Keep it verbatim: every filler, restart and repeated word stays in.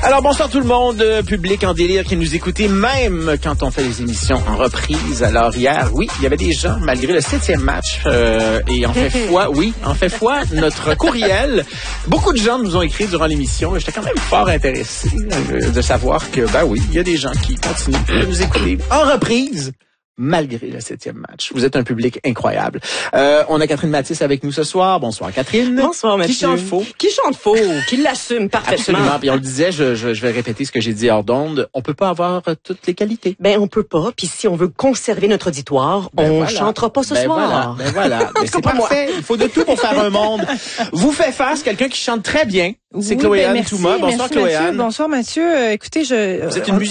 Alors, bonsoir tout le monde, euh, public en délire qui nous écoutez, même quand on fait les émissions en reprise. Alors, hier, oui, il y avait des gens, malgré le septième match, euh, et en fait foi, oui, en fait foi, notre courriel. Beaucoup de gens nous ont écrit durant l'émission, et j'étais quand même fort intéressé euh, de savoir que, ben oui, il y a des gens qui continuent de nous écouter en reprise. Malgré le septième match. Vous êtes un public incroyable. Euh, on a Catherine Mathis avec nous ce soir. Bonsoir Catherine. Bonsoir Mathieu. Qui chante faux. Qui chante faux, qui l'assume parfaitement. Absolument. Puis on le disait, je, je, je vais répéter ce que j'ai dit hors d'onde. On peut pas avoir euh, toutes les qualités. Ben on peut pas. Puis si on veut conserver notre auditoire, Ben on voilà. chantera pas ce ben soir. Voilà. Ben voilà. Ben c'est pas moi. parfait. Il faut de tout pour faire un monde. Vous fait face quelqu'un qui chante très bien. C'est oui, Chloé-Anne ben merci, Touma. Bonsoir merci, Chloé-Anne. Mathieu. Bonsoir Mathieu. Euh, écoutez, je. Vous êtes une